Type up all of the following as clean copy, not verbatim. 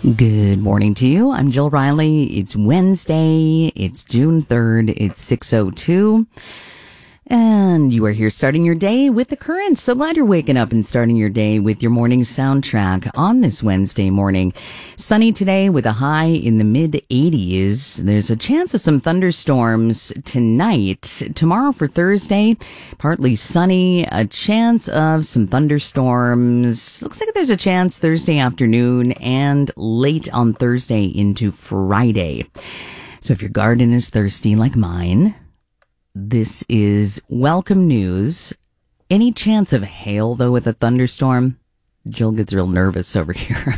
Good morning to you. I'm Jill Riley. It's Wednesday. It's June 3rd. It's 6:02. And you are here starting your day with The Current. So glad you're waking up and starting your day with your morning soundtrack on this Wednesday morning. Sunny today with a high in the mid-80s. There's a chance of some thunderstorms tonight. Tomorrow for Thursday, partly sunny, a chance of some thunderstorms. Looks like there's a chance Thursday afternoon and late on Thursday into Friday. So if your garden is thirsty like mine, this is welcome news. Any chance of hail, though, with a thunderstorm? Jill gets real nervous over here.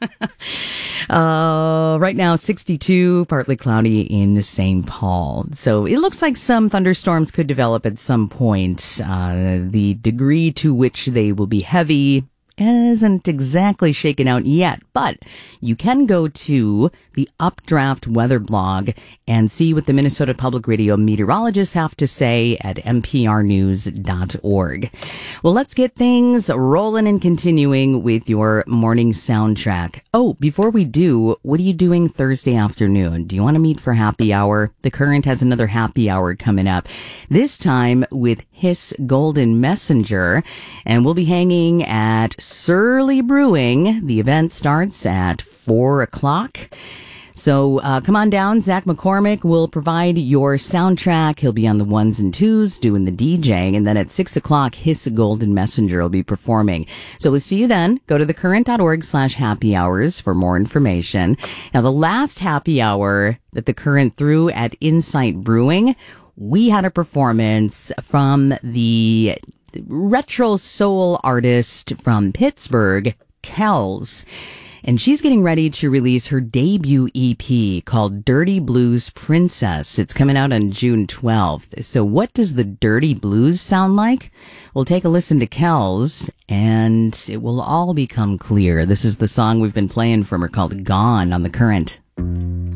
Right now, 62, partly cloudy in St. Paul. So it looks like some thunderstorms could develop at some point. The degree to which they will be heavy isn't exactly shaken out yet, but you can go to the Updraft Weather blog and see what the Minnesota Public Radio meteorologists have to say at mprnews.org. Well, let's get things rolling and continuing with your morning soundtrack. Oh, before we do, what are you doing Thursday afternoon? Do you want to meet for happy hour? The Current has another happy hour coming up, this time with Hiss Golden Messenger, and we'll be hanging at Surly Brewing. The event starts at 4 o'clock. So come on down. Zach McCormick will provide your soundtrack. He'll be on the ones and twos doing the DJing. And then at 6 o'clock, Hiss Golden Messenger will be performing. So we'll see you then. Go to thecurrent.org/happy hours for more information. Now, the last happy hour that the Current threw at Insight Brewing, we had a performance from the retro soul artist from Pittsburgh, Kells. And she's getting ready to release her debut EP called Dirty Blues Princess. It's coming out on June 12th. So what does the Dirty Blues sound like? We'll take a listen to Kells, and it will all become clear. This is the song we've been playing from her called Gone on The Current.